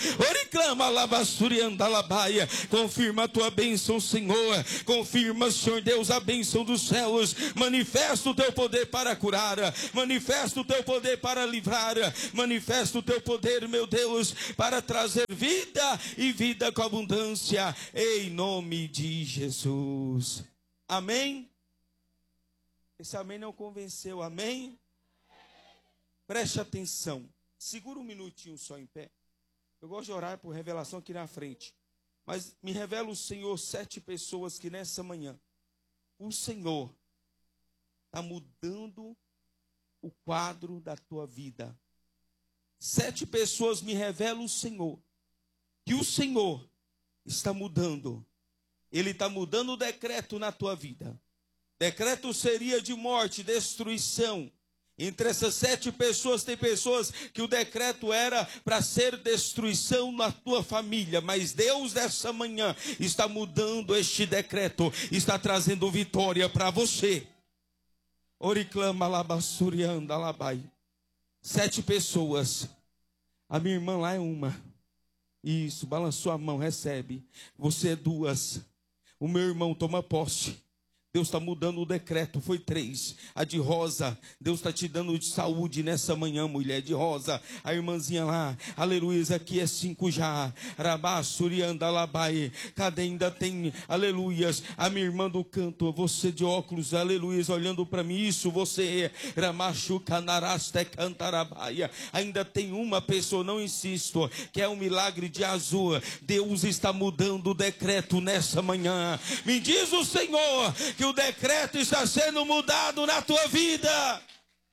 Oriclama labassuriandalabaia. Confirma a tua bênção, Senhor. Confirma, Senhor Deus, a bênção dos céus. Manifesta o teu poder para curar. Manifesta o teu poder para livrar. Manifesta o teu poder, meu Deus, para trazer vida e vida com abundância. Em nome de Jesus. Amém? Esse amém não convenceu, amém? Preste atenção. Segura um minutinho só em pé. Eu gosto de orar por revelação aqui na frente. Mas me revela o Senhor 7 pessoas que nessa manhã o Senhor está mudando o quadro da tua vida. 7 pessoas me revelam o Senhor. Que o Senhor está mudando. Ele está mudando o decreto na tua vida. Decreto seria de morte, destruição. Entre essas 7 pessoas, tem pessoas que o decreto era para ser destruição na tua família. Mas Deus, nessa manhã, está mudando este decreto. Está trazendo vitória para você. Oriclama labassurianda labai. 7 pessoas. A minha irmã lá é uma. Isso, balançou a mão, recebe. Você é 2. O meu irmão toma posse. Deus está mudando o decreto, foi 3. A de rosa, Deus está te dando de saúde nessa manhã, mulher de rosa. A irmãzinha lá, aleluia, aqui é 5 já. Rabassuriandalabai. Cadê ainda tem, aleluias. A minha irmã do canto, você de óculos, aleluias, olhando para mim. Isso, você é Ramachucanaraste cantarabaia. Ainda tem uma pessoa, não insisto, que é um milagre de azul. Deus está mudando o decreto nessa manhã. Me diz o Senhor que o decreto está sendo mudado na tua vida.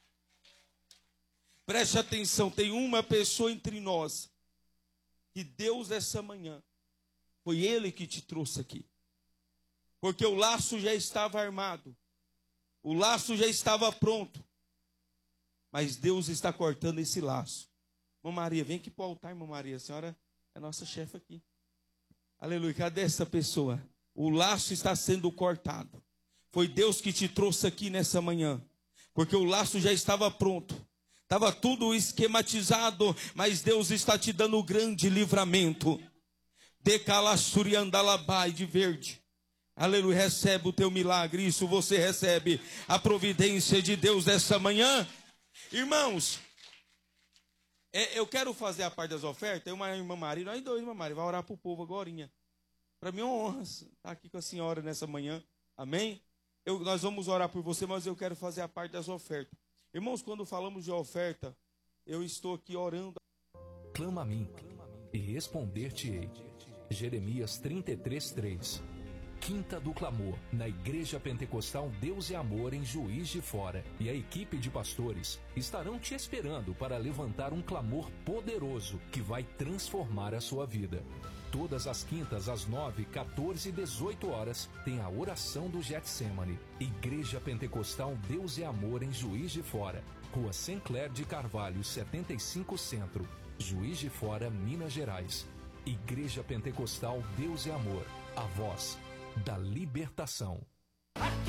Preste atenção, tem uma pessoa entre nós que Deus essa manhã foi Ele que te trouxe aqui, porque o laço já estava armado, o laço já estava pronto, mas Deus está cortando esse laço. Irmã Maria, vem aqui para o altar, irmã Maria, a senhora é nossa chefe aqui. Aleluia, cadê essa pessoa? O laço está sendo cortado. Foi Deus que te trouxe aqui nessa manhã, porque o laço já estava pronto, estava tudo esquematizado, mas Deus está te dando um grande livramento. Decalassuriandalabai de verde. Aleluia, recebe o teu milagre, isso você recebe a providência de Deus nessa manhã. Irmãos, eu quero fazer a parte das ofertas. Uma irmã Maria, nós 2, irmã Maria, vai orar para o povo agora. Para mim é uma honra estar aqui com a senhora nessa manhã, amém? Nós vamos orar por você, mas eu quero fazer a parte das ofertas. Irmãos, quando falamos de oferta, eu estou aqui orando. Clama a mim e responder-te-ei. Jeremias 33:3. Quinta do Clamor, na Igreja Pentecostal Deus é Amor, em Juiz de Fora. E a equipe de pastores estarão te esperando para levantar um clamor poderoso que vai transformar a sua vida. Todas as quintas, às 9, 14 e 18 horas, tem a oração do Getsemane. Igreja Pentecostal Deus é Amor, em Juiz de Fora. Rua Sinclair de Carvalho, 75 Centro. Juiz de Fora, Minas Gerais. Igreja Pentecostal Deus é Amor. A voz da libertação.